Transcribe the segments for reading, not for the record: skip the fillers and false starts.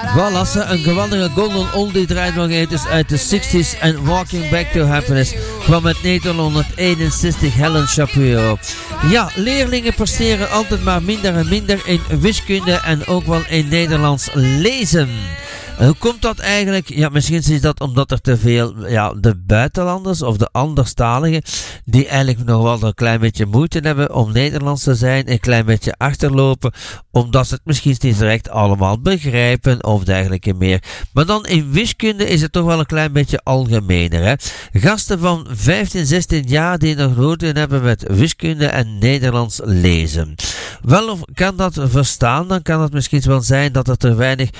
Voilà, een geweldige golden oldie draait nog eens uit de 60s en Walking Back to Happiness kwam met 1961 Helen Shapiro. Ja, leerlingen presteren altijd maar minder en minder in wiskunde en ook wel in Nederlands lezen. Hoe komt dat eigenlijk? Ja, misschien is dat omdat er te veel, de buitenlanders of de anderstaligen, die eigenlijk nog wel een klein beetje moeite hebben om Nederlands te zijn, een klein beetje achterlopen, omdat ze het misschien niet direct allemaal begrijpen of dergelijke meer. Maar dan in wiskunde is het toch wel een klein beetje algemener, hè? Gasten van 15, 16 jaar die nog moeite hebben met wiskunde en Nederlands lezen. Wel, of kan dat verstaan? Dan kan het misschien wel zijn dat er te weinig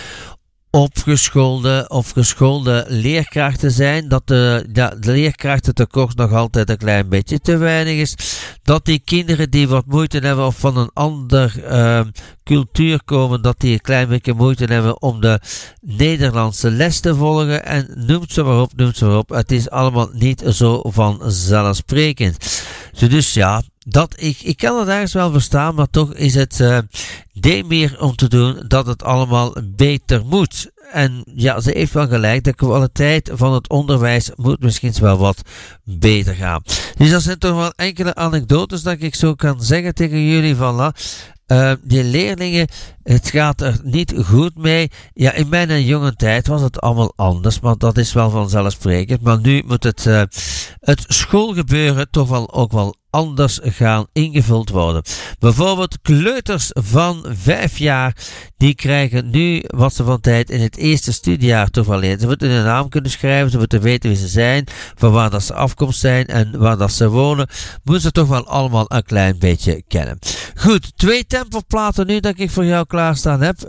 opgeschoolde of geschoolde leerkrachten zijn, dat de leerkrachtentekort nog altijd een klein beetje te weinig is, dat die kinderen die wat moeite hebben of van een ander cultuur komen, dat die een klein beetje moeite hebben om de Nederlandse les te volgen en noemt ze maar op, het is allemaal niet zo vanzelfsprekend. Dus ja, ik kan het ergens wel verstaan, maar toch is het meer om te doen dat het allemaal beter moet. En ja, ze heeft wel gelijk, de kwaliteit van het onderwijs moet misschien wel wat beter gaan. Dus dat zijn toch wel enkele anekdotes dat ik zo kan zeggen tegen jullie van die leerlingen, het gaat er niet goed mee. Ja, in mijn jonge tijd was het allemaal anders, maar dat is wel vanzelfsprekend. Maar nu moet het schoolgebeuren toch wel ook wel anders gaan ingevuld worden. Bijvoorbeeld kleuters van 5 jaar, die krijgen nu wat ze van tijd in het eerste studiejaar toch wel leren. Ze moeten hun naam kunnen schrijven, ze moeten weten wie ze zijn, van waar dat ze afkomst zijn en waar dat ze wonen. Moeten ze toch wel allemaal een klein beetje kennen. Goed, 2 tempoplaten nu dat ik voor jou klaarstaan heb.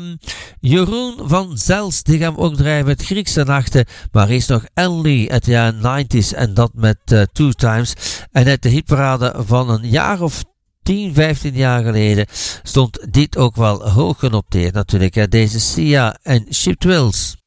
Jeroen van Zels, die gaan we ook draaien met Griekse nachten, maar eerst nog Ellie uit de jaren 90s en dat met Two Times. En uit de hitparade van een jaar of 10, 15 jaar geleden stond dit ook wel hoog genoteerd natuurlijk. Deze Sia en Sheep Twills.